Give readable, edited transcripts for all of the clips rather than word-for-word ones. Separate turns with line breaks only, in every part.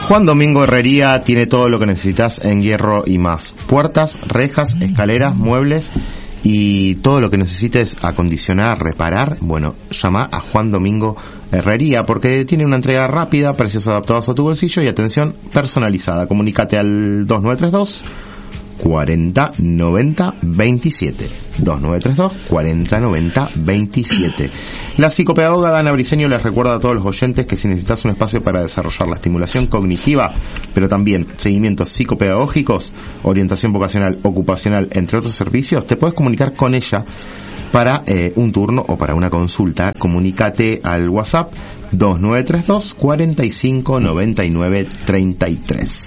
Juan Domingo Herrería tiene todo lo que necesitas en hierro y más. Puertas, rejas, escaleras, muebles y todo lo que necesites acondicionar, reparar. Bueno, llama a Juan Domingo Herrería porque tiene una entrega rápida, precios adaptados a tu bolsillo y atención personalizada. Comunícate al 2932 40 90 27 2932 40 90 27. La psicopedagoga Dana Briceño les recuerda a todos los oyentes que si necesitas un espacio para desarrollar la estimulación cognitiva, pero también seguimientos psicopedagógicos, orientación vocacional, ocupacional, entre otros servicios, te puedes comunicar con ella para un turno o para una consulta. Comunícate al WhatsApp 2932 45 99 33.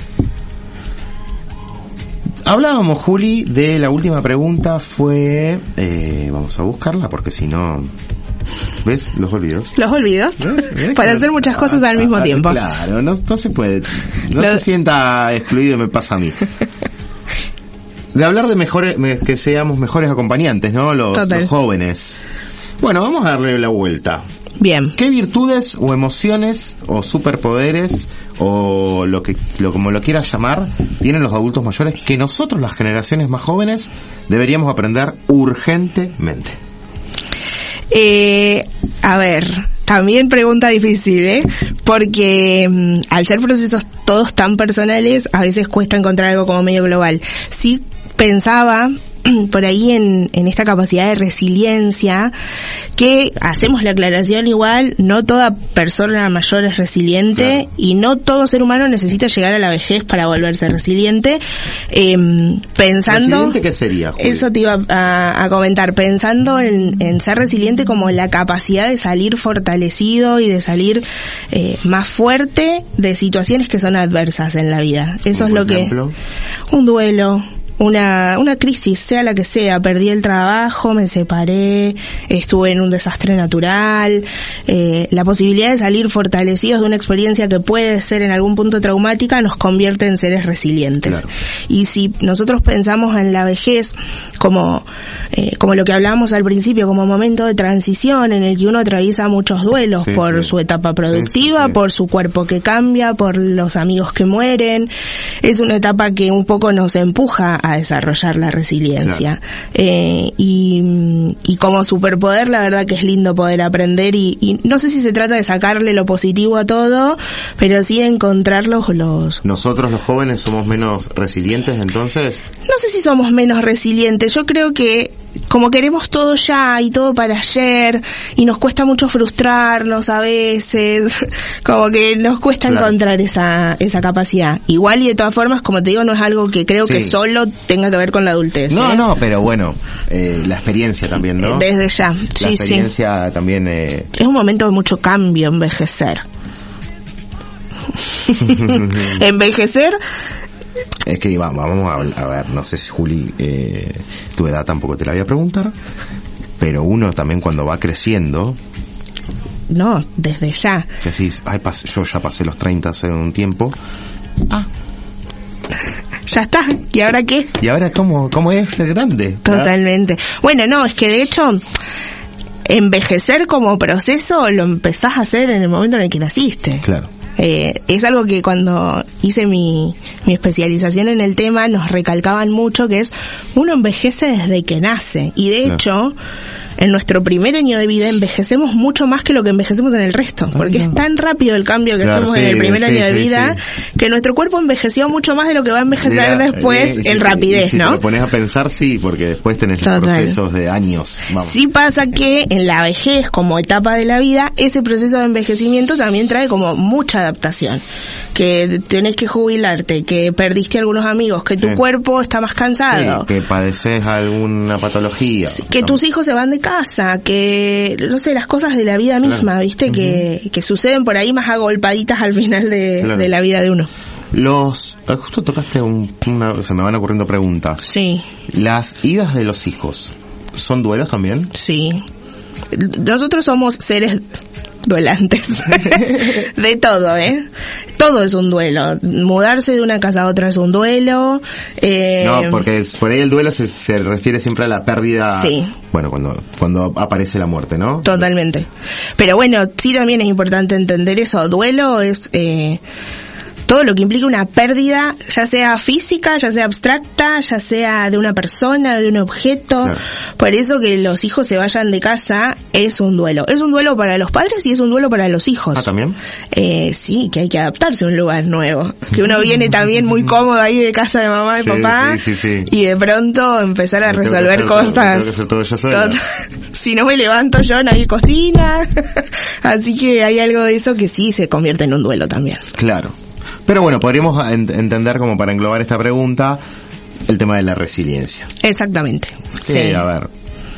Hablábamos, Juli, de la última pregunta fue... vamos a buscarla porque si no... ¿Ves? Los olvidos. ¿Los olvidos? Para hacer muchas cosas al mismo tiempo. Claro, no se puede... No se sienta excluido, me pasa a mí. De hablar de mejores, que seamos mejores acompañantes, ¿no? Los jóvenes. Bueno, vamos a darle la vuelta. Bien. ¿Qué virtudes o emociones o superpoderes o como lo quieras llamar tienen los adultos mayores que nosotros, las generaciones más jóvenes, deberíamos aprender urgentemente?
A ver, también pregunta difícil, porque al ser procesos todos tan personales, a veces cuesta encontrar algo como medio global. Sí pensaba por ahí en esta capacidad de resiliencia, que hacemos la aclaración igual, no toda persona mayor es resiliente, claro, y no todo ser humano necesita llegar a la vejez para volverse resiliente. Pensando... ¿Resiliente qué sería, Juli? Eso te iba a comentar, pensando en ser resiliente como la capacidad de salir fortalecido y de salir más fuerte de situaciones que son adversas en la vida. Eso es lo ejemplo, que... Un duelo... Una crisis, sea la que sea, perdí el trabajo, me separé, estuve en un desastre natural, la posibilidad de salir fortalecidos de una experiencia que puede ser en algún punto traumática nos convierte en seres resilientes. Claro. Y si nosotros pensamos en la vejez como lo que hablábamos al principio, como momento de transición en el que uno atraviesa muchos duelos, sí, por su etapa productiva, sí, por su cuerpo que cambia, por los amigos que mueren, es una etapa que un poco nos empuja a desarrollar la resiliencia. Claro. Y como superpoder, la verdad que es lindo poder aprender y no sé si se trata de sacarle lo positivo a todo, pero sí de encontrar los...
¿Nosotros los jóvenes somos menos resilientes entonces?
No sé si somos menos resilientes, yo creo que como queremos todo ya y todo para ayer y nos cuesta mucho frustrarnos a veces, como que nos cuesta, claro, encontrar esa capacidad. Igual y de todas formas, como te digo, no es algo que creo, sí, que solo tenga que ver con la adultez.
No, pero bueno, la experiencia también, ¿no?
Desde ya, sí,
la experiencia, sí, también...
Es un momento de mucho cambio envejecer. Envejecer...
Es que vamos a ver, no sé si Juli, tu edad tampoco te la voy a preguntar, pero uno también cuando va creciendo...
No, desde ya.
Que decís, yo ya pasé los 30 hace un tiempo.
Ya está, ¿y ahora qué?
¿Y ahora cómo es ser grande?
Totalmente. Bueno, no, es que de hecho... Envejecer como proceso lo empezás a hacer en el momento en el que naciste. Claro. Es algo que cuando hice mi especialización en el tema nos recalcaban mucho, que es uno envejece desde que nace y de hecho en nuestro primer año de vida envejecemos mucho más que lo que envejecemos en el resto, porque es tan rápido el cambio que hacemos en el primer año de vida que nuestro cuerpo envejeció mucho más de lo que va a envejecer después en rapidez, ¿no?
Si te lo pones a pensar, sí, porque después tenés los procesos de años. Vamos.
Sí pasa que en la vejez como etapa de la vida, ese proceso de envejecimiento también trae como mucha adaptación, que tenés que jubilarte, que perdiste algunos amigos, que tu cuerpo está más cansado,
que padeces alguna patología,
que tus hijos se van de casa, que no sé, las cosas de la vida misma, claro, ¿viste? Uh-huh. que suceden por ahí más agolpaditas al final de la vida de uno.
Justo tocaste se me van ocurriendo preguntas. Sí. Las idas de los hijos, ¿son duelos también?
Sí. Nosotros somos seres duelantes de todo, todo es un duelo. Mudarse de una casa a otra es un duelo.
No, porque por ahí el duelo se refiere siempre a la pérdida. Sí. Bueno, cuando aparece la muerte, ¿no?
Totalmente. Pero bueno, sí también es importante entender eso. Duelo es todo lo que implica una pérdida, ya sea física, ya sea abstracta, ya sea de una persona, de un objeto.
Claro.
Por eso que los hijos se vayan de casa es un duelo. Es un duelo para los padres y es un duelo para los hijos.
Ah, ¿también?
Sí, que hay que adaptarse a un lugar nuevo. Que uno viene también muy cómodo ahí de casa de mamá y papá.
Sí.
Y de pronto empezar a resolver cosas.
Tengo que hacer todo yo sola.
Si no me levanto yo, nadie cocina. Así que hay algo de eso que sí se convierte en un duelo también.
Claro. Pero bueno, podríamos entender, como para englobar esta pregunta, el tema de la resiliencia.
Exactamente.
Sí. A ver,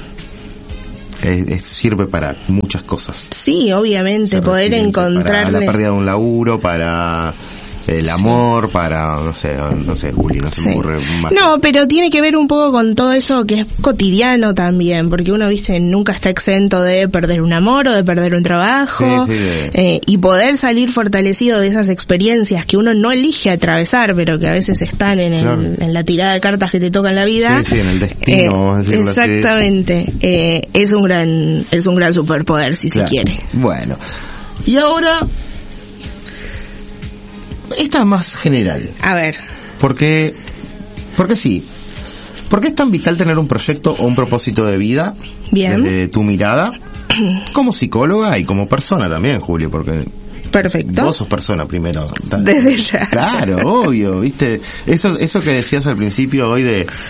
sirve para muchas cosas.
Sí, obviamente, poder encontrarle...
Para la pérdida de un laburo, para el amor, para, no sé, Juli, no se me ocurre más.
No, pero tiene que ver un poco con todo eso que es cotidiano también, porque uno, viste, nunca está exento de perder un amor o de perder un trabajo, y poder salir fortalecido de esas experiencias que uno no elige atravesar, pero que a veces están en la tirada de cartas que te toca en la vida.
Sí, en el destino, vamos a decirlo así.
Exactamente. Es un gran superpoder, si se quiere.
Bueno, y ahora... Esta es más general.
A ver.
Porque sí. ¿Por qué es tan vital tener un proyecto o un propósito de vida?
Bien.
Desde tu mirada, como psicóloga y como persona también, Julio, porque...
Perfecto.
Vos sos persona primero.
Desde ya.
Claro, obvio, ¿viste? Eso que decías al principio hoy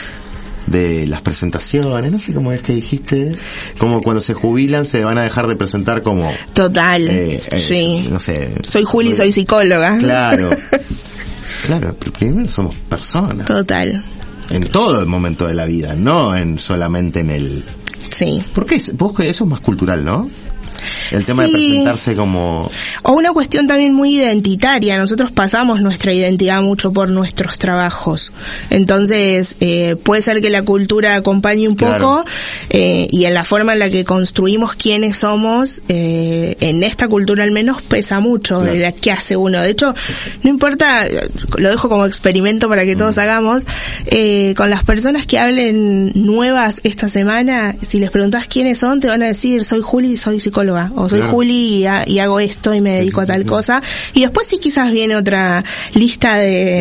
de las presentaciones, no sé cómo es que dijiste, como cuando se jubilan se van a dejar de presentar como...
Total, sí.
No sé.
Soy Juli, soy psicóloga.
Claro, pero primero somos personas.
Total.
En todo el momento de la vida, no solamente en el...
Sí.
¿Por qué? Vos que eso es más cultural, ¿no? El tema de presentarse como...
O una cuestión también muy identitaria. Nosotros pasamos nuestra identidad mucho por nuestros trabajos. Entonces, puede ser que la cultura acompañe un poco, y en la forma en la que construimos quiénes somos, en esta cultura al menos pesa mucho qué hace uno. De hecho, no importa, lo dejo como experimento para que todos hagamos, con las personas que hablen nuevas esta semana, si les preguntás quiénes son, te van a decir, soy Juli, soy psicóloga. O soy Juli y hago esto y me dedico a tal cosa. Y después sí quizás viene otra lista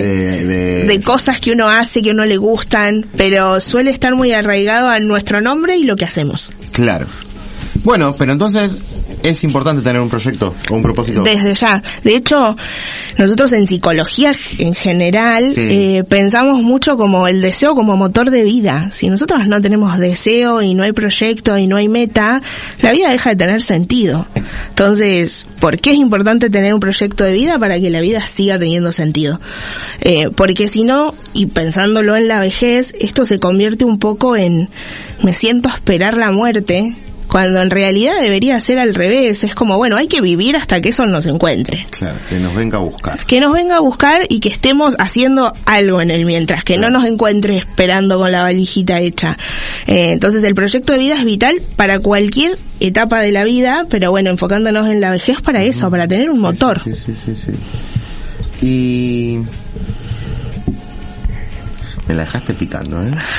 de cosas que uno hace, que a uno le gustan, pero suele estar muy arraigado a nuestro nombre y lo que hacemos.
Claro. Bueno, pero entonces es importante tener un proyecto o un propósito.
Desde ya. De hecho, nosotros en psicología en general pensamos mucho como el deseo como motor de vida. Si nosotros no tenemos deseo y no hay proyecto y no hay meta, la vida deja de tener sentido. Entonces, ¿por qué es importante tener un proyecto de vida? Para que la vida siga teniendo sentido. Porque si no, y pensándolo en la vejez, esto se convierte un poco en me siento a esperar la muerte, cuando en realidad debería ser al revés. Es como, bueno, hay que vivir hasta que eso nos encuentre.
Claro, que nos venga a buscar.
Que nos venga a buscar y que estemos haciendo algo en el mientras, que no nos encuentre esperando con la valijita hecha. Entonces el proyecto de vida es vital para cualquier etapa de la vida, pero bueno, enfocándonos en la vejez para eso, para tener un motor.
Sí. Y... me la dejaste picando,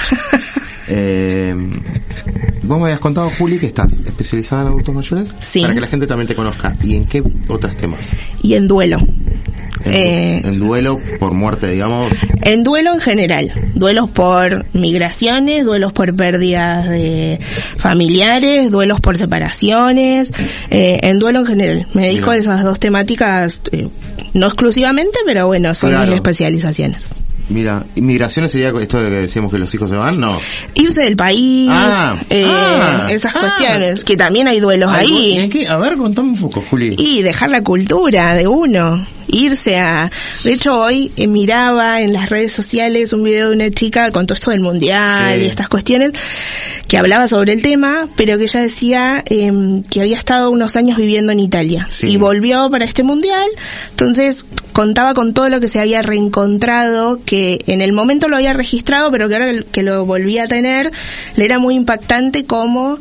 vos me habías contado, Juli, que estás especializada en adultos mayores.
Sí.
Para que la gente también te conozca. ¿Y en qué otros temas?
Y en duelo.
En duelo por muerte, digamos.
En duelo en general. Duelos por migraciones, duelos por pérdidas de familiares, duelos por separaciones. En duelo en general. Me dedico a esas dos temáticas, no exclusivamente, pero bueno, son mis especializaciones.
Mira, ¿inmigraciones sería esto de que decíamos que los hijos se van? No.
Irse del país, esas cuestiones, que también hay duelos ahí.
¿En qué? A ver, contame un poco, Juli.
Y dejar la cultura de uno, irse a... De hecho, hoy miraba en las redes sociales un video de una chica con todo esto del mundial y estas cuestiones, que hablaba sobre el tema, pero que ella decía que había estado unos años viviendo en Italia y volvió para este mundial. Entonces contaba con todo lo que se había reencontrado, que en el momento lo había registrado, pero que ahora que lo volvía a tener, le era muy impactante cómo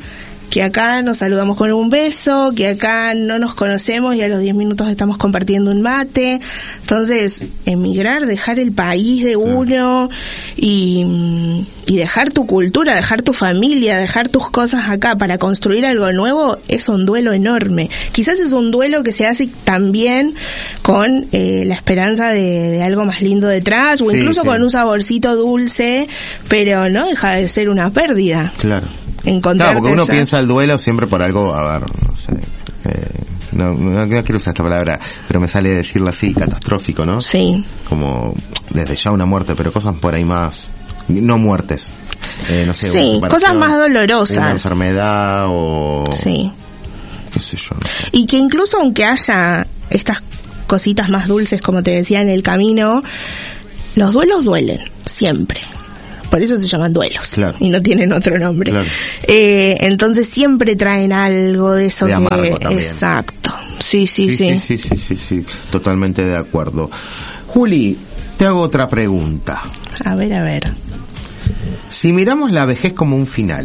que acá nos saludamos con un beso, que acá no nos conocemos y a los 10 minutos estamos compartiendo un mate. Entonces, emigrar, dejar el país de uno y dejar tu cultura, dejar tu familia, dejar tus cosas acá para construir algo nuevo es un duelo enorme. Quizás es un duelo que se hace también con la esperanza de algo más lindo detrás, o incluso con un saborcito dulce, pero no deja de ser una pérdida.
Claro. Claro, porque uno piensa el duelo siempre por algo, a ver, no sé, no quiero usar esta palabra, pero me sale decirlo así, catastrófico, ¿no?
Sí.
Como desde ya una muerte, pero cosas por ahí más, no muertes, no sé,
sí, cosas más dolorosas.
Una enfermedad o...
Sí.
Qué sé yo, no sé.
Y que incluso aunque haya estas cositas más dulces, como te decía, en el camino, los duelos duelen, siempre. Por eso se llaman duelos,
claro,
y no tienen otro nombre.
Claro.
Entonces siempre traen algo de eso
de amargo también.
Exacto. Sí.
Sí, totalmente de acuerdo. Juli, te hago otra pregunta.
A ver.
Si miramos la vejez como un final,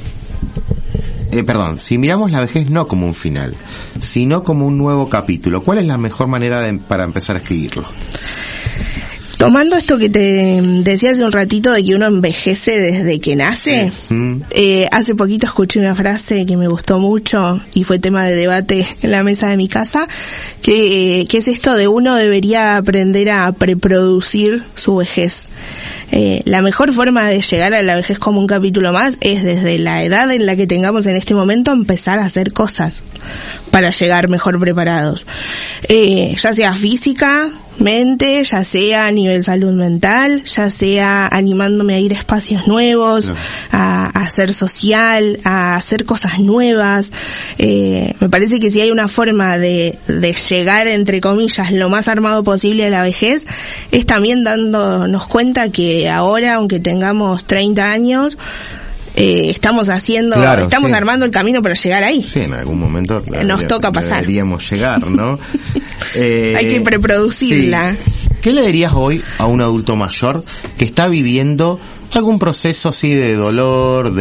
si miramos la vejez no como un final, sino como un nuevo capítulo, ¿cuál es la mejor manera para empezar a escribirlo?
Tomando esto que te decía hace un ratito de que uno envejece desde que nace, hace poquito escuché una frase que me gustó mucho y fue tema de debate en la mesa de mi casa, que es esto de uno debería aprender a preproducir su vejez. La mejor forma de llegar a la vejez como un capítulo más es desde la edad en la que tengamos en este momento empezar a hacer cosas para llegar mejor preparados, ya sea físicamente, ya sea a nivel salud mental, ya sea animándome a ir a espacios nuevos, a hacer social, a hacer cosas nuevas. Me parece que si hay una forma de llegar, entre comillas, lo más armado posible a la vejez, es también dándonos cuenta que ahora, aunque tengamos 30 años, estamos armando el camino para llegar ahí.
Sí, en algún momento
nos toca pasar.
Deberíamos llegar, ¿no?
Hay que preproducirla.
Sí. ¿Qué le dirías hoy a un adulto mayor que está viviendo algún proceso así de dolor,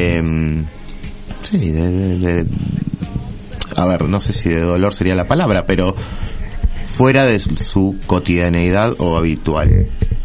a ver, no sé si de dolor sería la palabra, pero fuera de su cotidianeidad o habitual?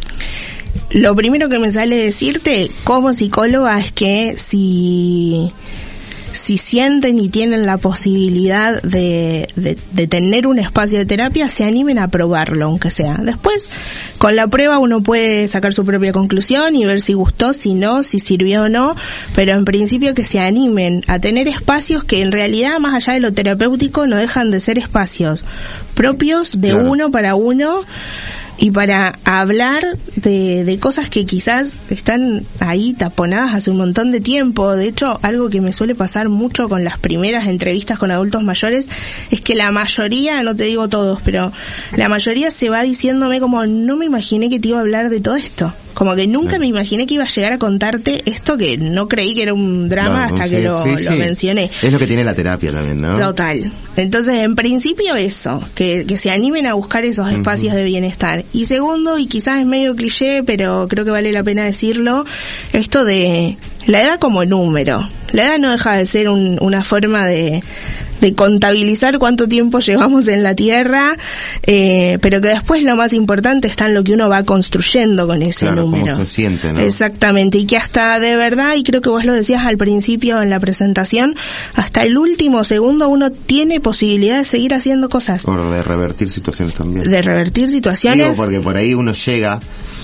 Lo primero que me sale decirte como psicóloga es que si sienten y tienen la posibilidad de tener un espacio de terapia, se animen a probarlo, aunque sea. Después, con la prueba uno puede sacar su propia conclusión y ver si gustó, si no, si sirvió o no, pero en principio que se animen a tener espacios que en realidad, más allá de lo terapéutico, no dejan de ser espacios propios de uno para uno, y para hablar de cosas que quizás están ahí taponadas hace un montón de tiempo. De hecho, algo que me suele pasar mucho con las primeras entrevistas con adultos mayores es que la mayoría, no te digo todos, pero la mayoría se va diciéndome como, no me imaginé que te iba a hablar de todo esto. Como que nunca me imaginé que iba a llegar a contarte esto, que no creí que era un drama hasta que lo mencioné.
Es lo que tiene la terapia también, ¿no?
Total. Entonces, en principio eso, que se animen a buscar esos espacios de bienestar. Y segundo, y quizás es medio cliché, pero creo que vale la pena decirlo, esto de la edad como número. La edad no deja de ser una forma de contabilizar cuánto tiempo llevamos en la Tierra, pero que después lo más importante está en lo que uno va construyendo con ese número.
Cómo se siente, ¿no?
Exactamente, y que hasta de verdad, y creo que vos lo decías al principio en la presentación, hasta el último segundo uno tiene posibilidad de seguir haciendo cosas.
O de revertir situaciones también.
De revertir situaciones.
Digo, porque por ahí uno llega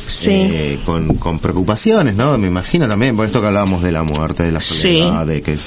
con preocupaciones, ¿no? Me imagino también, por esto que hablábamos de la muerte, de la soledad,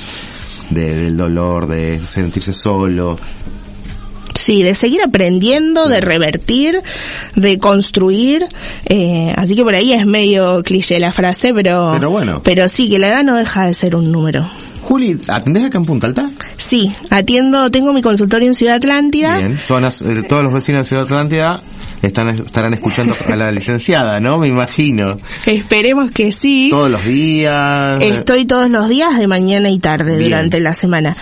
del dolor, de sentirse solo.
Sí, de seguir aprendiendo, de revertir, de construir, así que por ahí es medio cliché la frase, pero bueno. Pero sí, que la edad no deja de ser un número.
Juli, ¿atendés acá en Punta Alta?
Sí, tengo mi consultorio en Ciudad Atlántida.
Bien, todos los vecinos de Ciudad Atlántida estarán escuchando a la licenciada, ¿no? Me imagino.
Esperemos que sí.
¿Todos los días?
Estoy todos los días, de mañana y tarde, durante la semana.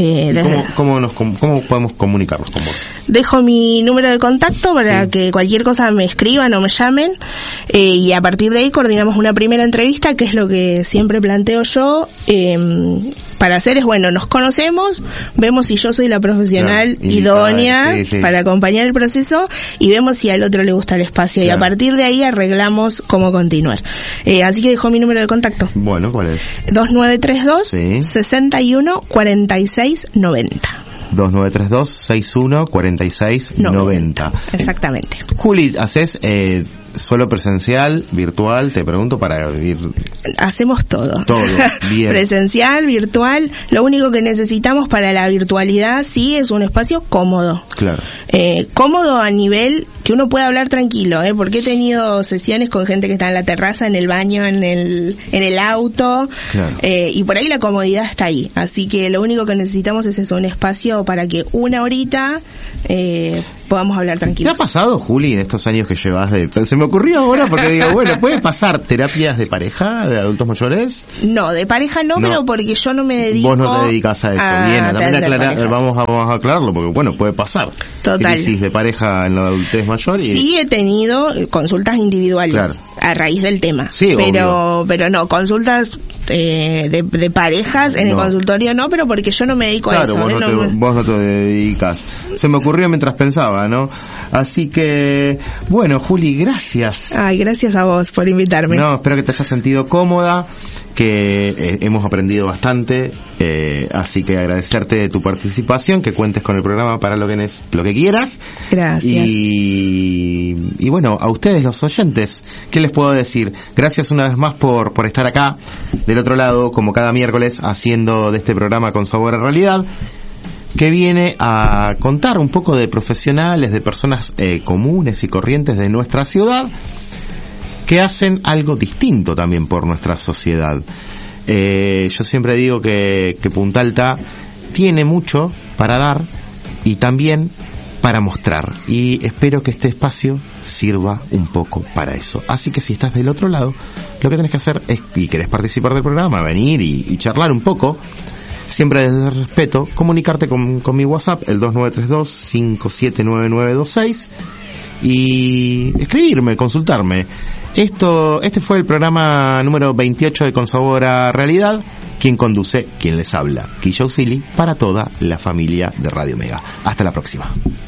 ¿Cómo podemos comunicarnos con vos?
Dejo mi número de contacto para que cualquier cosa me escriban o me llamen, y a partir de ahí coordinamos una primera entrevista, que es lo que siempre planteo yo, para hacer es, bueno, nos conocemos, vemos si yo soy la profesional idónea para acompañar el proceso y vemos si al otro le gusta el espacio y a partir de ahí arreglamos cómo continuar. Así que dejo mi número de contacto.
Bueno, ¿cuál es?
2932 61 46 90.
2932-61 46 90.
Exactamente.
Juli, ¿haces solo presencial, virtual? Te pregunto para ir...
Hacemos todo.
Todo, bien.
Presencial, virtual. Lo único que necesitamos para la virtualidad sí es un espacio cómodo.
Claro.
Cómodo a nivel que uno pueda hablar tranquilo, porque he tenido sesiones con gente que está en la terraza, en el baño, en el auto, claro. Y por ahí la comodidad está ahí. Así que lo único que necesitamos es eso, un espacio para que una horita podamos hablar tranquilos.
¿Te ha pasado, Juli, en estos años que llevas se me ocurrió ahora porque digo, bueno, ¿puede pasar terapias de pareja, de adultos mayores?
No, de pareja no, pero porque yo no me dedico...
Vos no te dedicas a eso. Bien, también vamos a aclararlo porque, bueno, puede pasar.
Total.
Crisis de pareja en la adultez mayor.
Sí, he tenido consultas individuales, claro, a raíz del tema.
Sí,
pero no, consultas de parejas en el consultorio no, pero porque yo no me dedico a eso.
Vos no te dedicas. Se me ocurrió mientras pensaba, ¿no? Así que, bueno, Juli, gracias.
Ay, gracias a vos por invitarme.
No, espero que te hayas sentido cómoda, que hemos aprendido bastante, así que agradecerte tu participación, que cuentes con el programa para lo que quieras.
Gracias.
Y bueno, a ustedes los oyentes, ¿qué les puedo decir? Gracias una vez más por estar acá, del otro lado, como cada miércoles, haciendo de este programa Con Sabor a Realidad, que viene a contar un poco de profesionales, de personas comunes y corrientes de nuestra ciudad, que hacen algo distinto también por nuestra sociedad. Yo siempre digo que Punta Alta tiene mucho para dar y también para mostrar, y espero que este espacio sirva un poco para eso. Así que si estás del otro lado, lo que tenés que hacer es, y querés participar del programa, venir y charlar un poco, siempre desde el respeto, comunicarte con mi WhatsApp, el 2932-579926, y escribirme, consultarme. Este fue el programa número 28 de Con Sabor a Realidad. Quien conduce, quien les habla, Quilla Usili, para toda la familia de Radio Mega. Hasta la próxima.